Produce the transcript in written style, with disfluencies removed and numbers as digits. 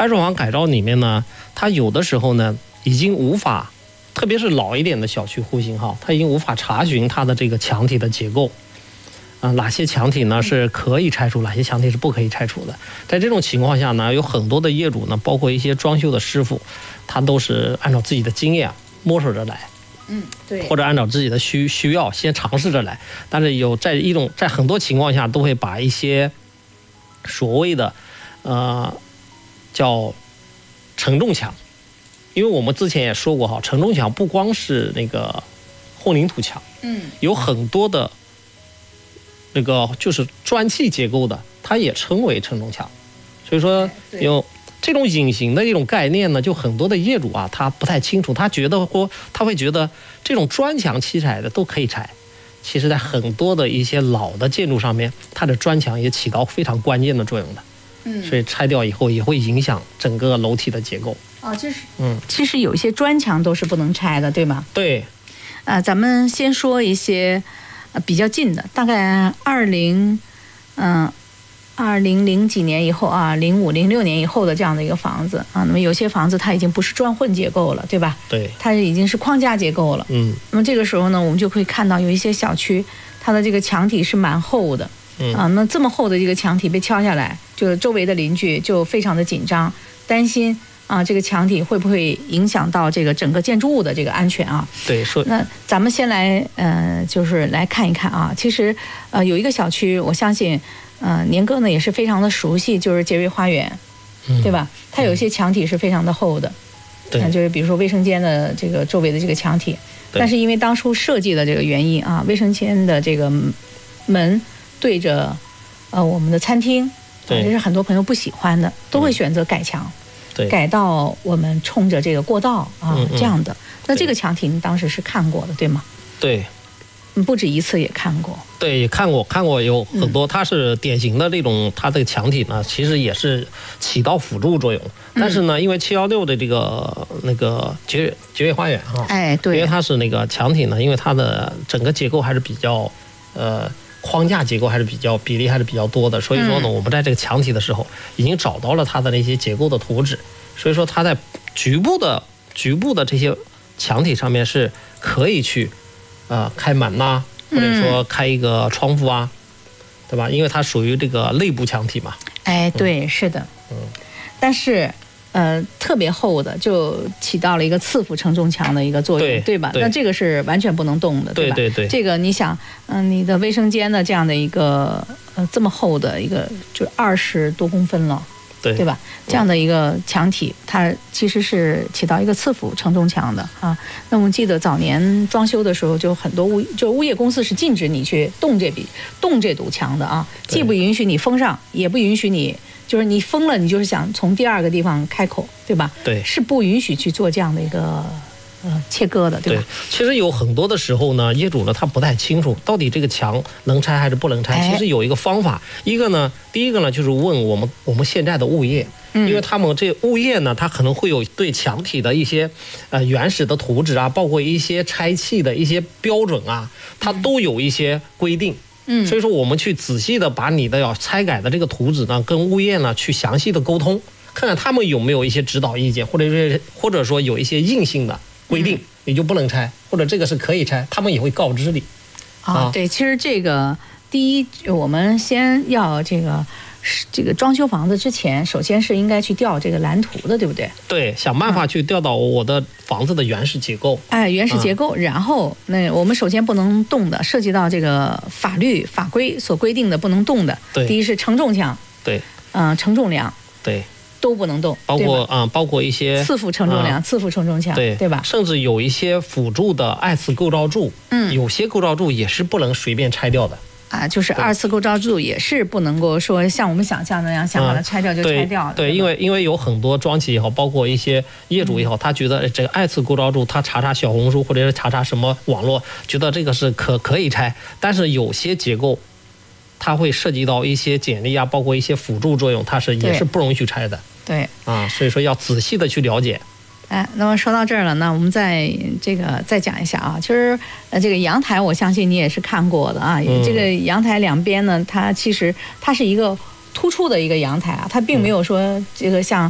安装房改造里面呢，它有的时候呢已经无法，特别是老一点的小区户型哈，它已经无法查询它的这个墙体的结构。哪些墙体呢是可以拆除，哪些墙体是不可以拆除的？在这种情况下呢，有很多的业主呢，包括一些装修的师傅，他都是按照自己的经验摸索着来， 对， 或者按照自己的需要先尝试着来。但是在很多情况下都会把一些所谓的叫承重墙，因为我们之前也说过哈，承重墙不光是那个混凝土墙，有很多的。那个就是砖砌结构的，它也称为承重墙。所以说有这种隐形的一种概念呢，就很多的业主啊，他不太清楚，他会觉得这种砖墙砌起来的都可以拆。其实在很多的一些老的建筑上面，它的砖墙也起到非常关键的作用的。所以拆掉以后也会影响整个楼体的结构。 其实有一些砖墙都是不能拆的，对吗？ 对。 咱们先说一些比较近的，大概2000几年以后啊，05、06年以后的这样的一个房子啊，那么有些房子它已经不是砖混结构了，对吧？ 对， 它已经是框架结构了。那么这个时候呢，我们就会看到有一些小区，它的这个墙体是蛮厚的。那这么厚的这个墙体被敲下来，就周围的邻居就非常的紧张，担心。这个墙体会不会影响到这个整个建筑物的这个安全啊？ 对， 那咱们先来就是来看一看啊。其实有一个小区，我相信年哥呢也是非常的熟悉，就是杰瑞花园，对吧？它有些墙体是非常的厚的，就是比如说卫生间的这个周围的这个墙体，但是因为当初设计的这个原因啊，卫生间的这个门对着我们的餐厅，这是很多朋友不喜欢的，都会选择改墙。改到我们冲着这个过道啊这样的。那这个墙体你当时是看过的对吗？ 对， 不止一次也看过。 对，也看过有很多，它是典型的这种，它这个墙体呢，其实也是起到辅助作用。但是呢，因为716的这个那个杰瑞花园啊，对，因为它是那个墙体呢，因为它的整个结构还是比较框架结构还是比例还是比较多的，所以说呢，我们在这个墙体的时候已经找到了它的那些结构的图纸，所以说它在局部的这些墙体上面是可以去开门呐，或者说开一个窗户啊，对吧？因为它属于这个内部墙体嘛。 对，是的。但是特别厚的就起到了一个次辅承重墙的一个作用，对吧？那这个是完全不能动的，对吧？ 对。 这个你想，你的卫生间的这样的一个这么厚的一个，就20多公分了，对吧？这样的一个墙体，它其实是起到一个次辅承重墙的啊。那我们记得早年装修的时候，就很多物业公司是禁止你去动这堵墙的啊，既不允许你封上，也不允许你。就是你封了，你就是想从第二个地方开口，对吧？ 对， 是不允许去做这样的一个切割的，对吧？ 对，其实有很多的时候呢，业主呢他不太清楚到底这个墙能拆还是不能拆。其实有一个方法，第一个呢就是问我们现在的物业，因为他们这物业呢，他可能会有对墙体的一些原始的图纸啊，包括一些拆砌的一些标准啊，它都有一些规定。所以说我们去仔细的把你的要拆改的这个图纸呢，跟物业呢去详细的沟通，看看他们有没有一些指导意见，或者说有一些硬性的规定，你就不能拆，或者这个是可以拆，他们也会告知你。 对，其实这个第一，我们先要这个装修房子之前，首先是应该去调这个蓝图的，对不对？ 对，想办法去调到我的房子的原始结构。 原始结构，然后那我们首先不能动的，涉及到这个法律法规所规定的不能动的。第一是承重墙， 对， 承重梁， 对， 都不能动， 包括一些次辅承重梁、次辅承重墙，对吧？ 甚至有一些辅助的2次构造柱，有些构造柱也是不能随便拆掉的。 就是2次构造柱也是不能够说像我们想象那样，想把它拆掉就拆掉了。 对，因为有很多装企也好，包括一些业主也好，他觉得这个2次构造柱，他查小红书或者是查什么网络，觉得这个是可以拆，但是有些结构，它会涉及到一些剪力啊，包括一些辅助作用，它也是不容许拆的。 对所以说要仔细的去了解。 那么说到这儿了，那我们再讲一下啊，其实这个阳台，我相信你也是看过的啊。这个阳台两边呢，它其实是一个突出的一个阳台啊，它并没有说这个像